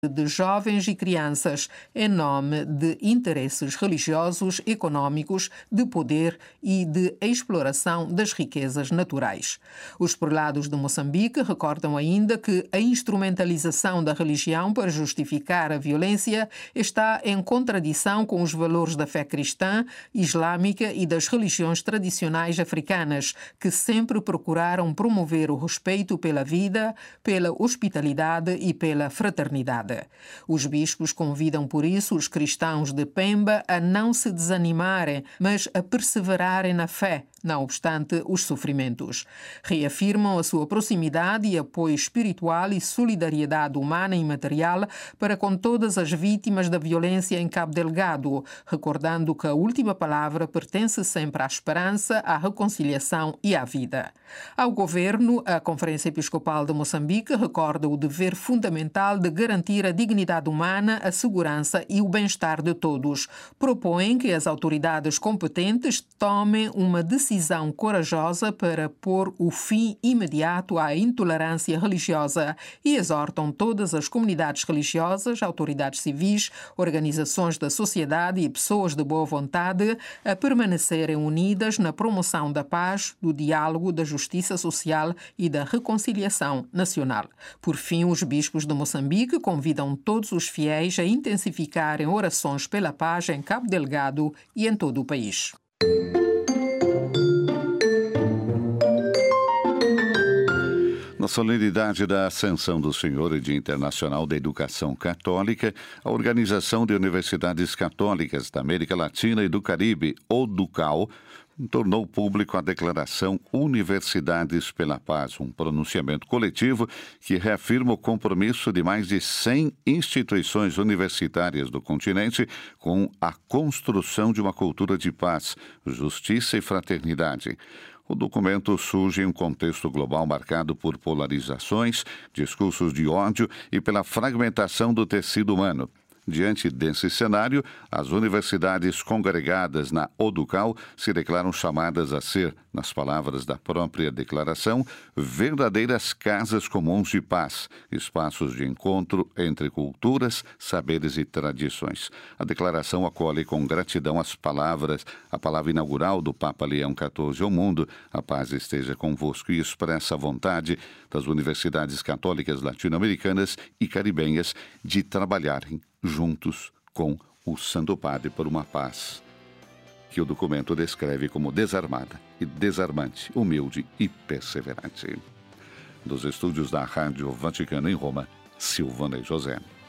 de jovens e crianças em nome de interesses religiosos, econômicos, de poder e de exploração das riquezas naturais. Os prelados de Moçambique recordam ainda que a instrumentalização da religião para justificar a violência está em contradição com os valores da fé cristã, islâmica e das religiões tradicionais africanas, que sempre procuraram promover o respeito pela vida, pela hospitalidade e pela fraternidade. Os bispos convidam, por isso, os cristãos de Pemba a não se desanimarem, mas a perseverarem na fé, não obstante os sofrimentos. Reafirmam a sua proximidade e apoio espiritual e solidariedade humana e material para com todas as vítimas da violência em Cabo Delgado, recordando que a última palavra pertence sempre à esperança, à reconciliação e à vida. Ao governo, a Conferência Episcopal de Moçambique recorda o dever fundamental de garantir a dignidade humana, a segurança e o bem-estar de todos. Propõem que as autoridades competentes tomem uma decisão corajosa para pôr o fim imediato à intolerância religiosa e exortam todas as comunidades religiosas, autoridades civis, organizações da sociedade e pessoas de boa vontade a permanecerem unidas na promoção da paz, do diálogo, da justiça social e da reconciliação nacional. Por fim, os bispos de Moçambique convidam todos os fiéis a intensificarem orações pela paz em Cabo Delgado e em todo o país. Na solenidade da Ascensão do Senhor e Dia Internacional da Educação Católica, a Organização de Universidades Católicas da América Latina e do Caribe, ODUCAL, tornou público a Declaração Universidades pela Paz, um pronunciamento coletivo que reafirma o compromisso de mais de 100 instituições universitárias do continente com a construção de uma cultura de paz, justiça e fraternidade. O documento surge em um contexto global marcado por polarizações, discursos de ódio e pela fragmentação do tecido humano. Diante desse cenário, as universidades congregadas na ODUCAL se declaram chamadas a ser, nas palavras da própria declaração, verdadeiras casas comuns de paz, espaços de encontro entre culturas, saberes e tradições. A declaração acolhe com gratidão a palavra inaugural do Papa Leão XIV ao mundo, a paz esteja convosco, e expressa a vontade das universidades católicas latino-americanas e caribenhas de trabalharem juntos com o Santo Padre por uma paz que o documento descreve como desarmada e desarmante, humilde e perseverante. Dos estúdios da Rádio Vaticano em Roma, Silvana e José.